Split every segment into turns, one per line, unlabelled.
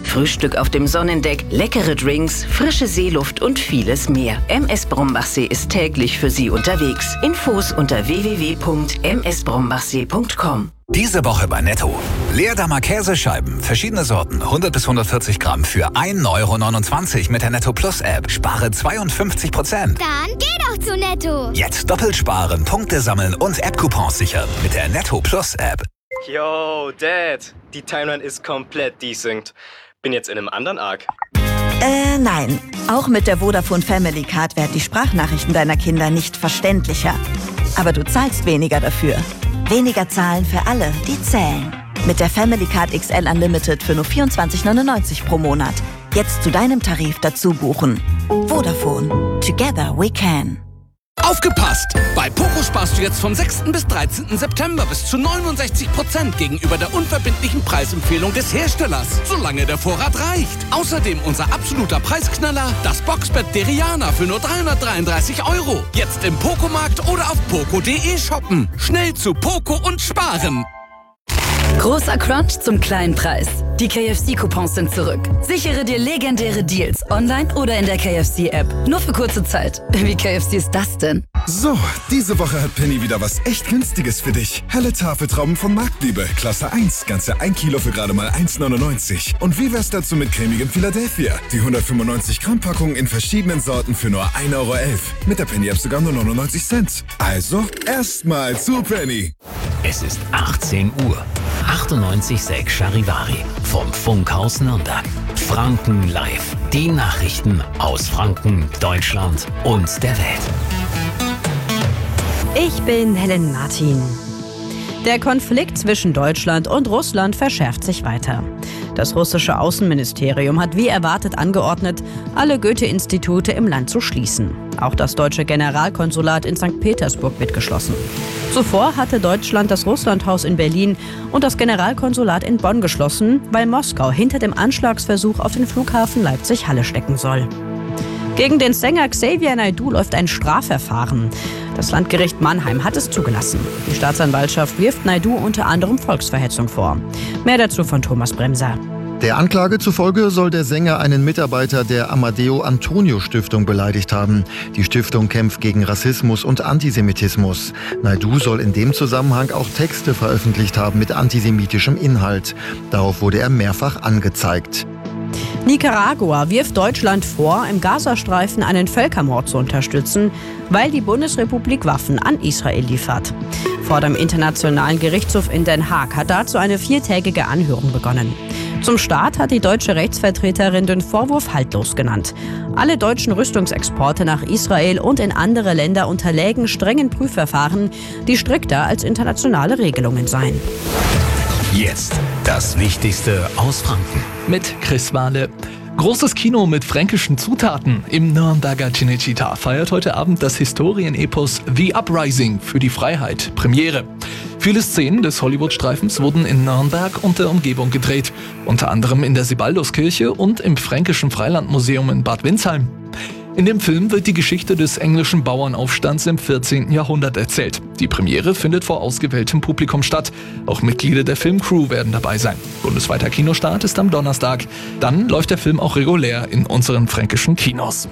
Frühstück auf dem Sonnendeck, leckere Drinks, frische Seeluft und vieles mehr. MS Brombachsee ist täglich für Sie unterwegs. Infos unter www.msbrombachsee.com.
Diese Woche bei Netto. Leerdammer Käsescheiben, verschiedene Sorten, 100 bis 140 Gramm für 1,29 € mit der Netto Plus App. Spare 52%.
Dann geh doch zu Netto.
Jetzt doppelt sparen, Punkte sammeln und App-Coupons sichern mit der Netto Plus App.
Yo, Dad, die Timeline ist komplett desynced. Bin jetzt in einem anderen Arc.
Nein. Auch mit der Vodafone Family Card werden die Sprachnachrichten deiner Kinder nicht verständlicher. Aber du zahlst weniger dafür. Weniger zahlen für alle, die zählen. Mit der Family Card XL Unlimited für nur 24,99 € pro Monat. Jetzt zu deinem Tarif dazu buchen. Vodafone. Together we can.
Aufgepasst! Bei Poco sparst du jetzt vom 6. bis 13. September bis zu 69% gegenüber der unverbindlichen Preisempfehlung des Herstellers, solange der Vorrat reicht. Außerdem unser absoluter Preisknaller, das Boxbett Deriana für nur 333 €. Jetzt im Poco-Markt oder auf poco.de shoppen. Schnell zu Poco und sparen!
Großer Crunch zum kleinen Preis. Die KFC-Coupons sind zurück. Sichere dir legendäre Deals online oder in der KFC-App. Nur für kurze Zeit. Wie KFC ist das denn?
So, diese Woche hat Penny wieder was echt Günstiges für dich. Helle Tafeltrauben von Marktliebe, Klasse 1, ganze 1 Kilo für gerade mal 1,99 €. Und wie wär's dazu mit cremigem Philadelphia? Die 195 Gramm Packung in verschiedenen Sorten für nur 1,11 €. Mit der Penny-App sogar nur 99 Cent. Also, erstmal zu Penny.
Es ist 18 Uhr. 98,6 Charivari vom Funkhaus Nürnberg. Franken live. Die Nachrichten aus Franken, Deutschland und der Welt.
Ich bin Helen Martin. Der Konflikt zwischen Deutschland und Russland verschärft sich weiter. Das russische Außenministerium hat wie erwartet angeordnet, alle Goethe-Institute im Land zu schließen. Auch das deutsche Generalkonsulat in St. Petersburg wird geschlossen. Zuvor hatte Deutschland das Russlandhaus in Berlin und das Generalkonsulat in Bonn geschlossen, weil Moskau hinter dem Anschlagsversuch auf den Flughafen Leipzig-Halle stecken soll. Gegen den Sänger Xavier Naidoo läuft ein Strafverfahren. Das Landgericht Mannheim hat es zugelassen. Die Staatsanwaltschaft wirft Naidoo unter anderem Volksverhetzung vor. Mehr dazu von Thomas Bremser.
Der Anklage zufolge soll der Sänger einen Mitarbeiter der Amadeo Antonio Stiftung beleidigt haben. Die Stiftung kämpft gegen Rassismus und Antisemitismus. Naidoo soll in dem Zusammenhang auch Texte veröffentlicht haben mit antisemitischem Inhalt. Darauf wurde er mehrfach angezeigt.
Nicaragua wirft Deutschland vor, im Gazastreifen einen Völkermord zu unterstützen, weil die Bundesrepublik Waffen an Israel liefert. Vor dem Internationalen Gerichtshof in Den Haag hat dazu eine 4-tägige Anhörung begonnen. Zum Start hat die deutsche Rechtsvertreterin den Vorwurf haltlos genannt. Alle deutschen Rüstungsexporte nach Israel und in andere Länder unterlägen strengen Prüfverfahren, die strikter als internationale Regelungen seien.
Jetzt das Wichtigste aus Franken.
Mit Chris Wahle. Großes Kino mit fränkischen Zutaten im Nürnberger Cinecittà feiert heute Abend das Historienepos The Uprising für die Freiheit Premiere. Viele Szenen des Hollywood-Streifens wurden in Nürnberg und der Umgebung gedreht, unter anderem in der Sibalduskirche und im Fränkischen Freilandmuseum in Bad Windsheim. In dem Film wird die Geschichte des englischen Bauernaufstands im 14. Jahrhundert erzählt. Die Premiere findet vor ausgewähltem Publikum statt. Auch Mitglieder der Filmcrew werden dabei sein. Bundesweiter Kinostart ist am Donnerstag. Dann läuft der Film auch regulär in unseren fränkischen Kinos.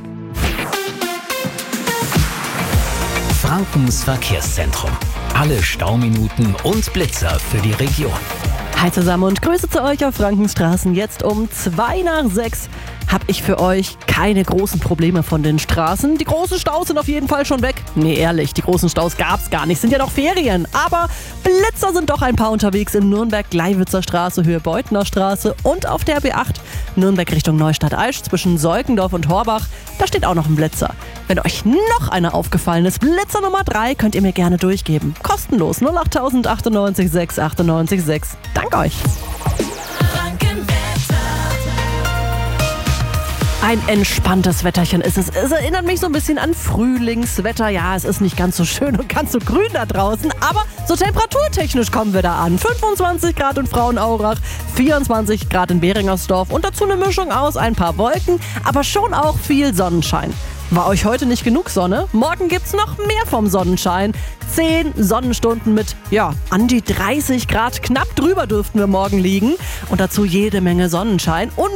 Frankens Verkehrszentrum. Alle Stauminuten und Blitzer für die Region.
Hi zusammen und Grüße zu euch auf Frankenstraßen. Jetzt um 5:02 habe ich für euch keine großen Probleme von den Straßen. Die großen Staus sind auf jeden Fall schon weg. Nee, ehrlich, die großen Staus gab's gar nicht. Sind ja noch Ferien. Aber Blitzer sind doch ein paar unterwegs in Nürnberg, Gleiwitzer Straße, Höhe Beutner Straße und auf der B8 Nürnberg Richtung Neustadt-Aisch zwischen Seukendorf und Horbach. Da steht auch noch ein Blitzer. Wenn euch noch einer aufgefallen ist, Blitzer Nummer 3, könnt ihr mir gerne durchgeben. Kostenlos 08000 98 6 98 6. Danke euch. Ein entspanntes Wetterchen ist es. Es erinnert mich so ein bisschen an Frühlingswetter. Ja, es ist nicht ganz so schön und ganz so grün da draußen, aber so temperaturtechnisch kommen wir da an. 25 Grad in Frauenaurach, 24 Grad in Beringersdorf und dazu eine Mischung aus ein paar Wolken, aber schon auch viel Sonnenschein. War euch heute nicht genug Sonne? Morgen gibt's noch mehr vom Sonnenschein. 10 Sonnenstunden mit, an die 30 Grad. Knapp drüber dürften wir morgen liegen. Und dazu jede Menge Sonnenschein.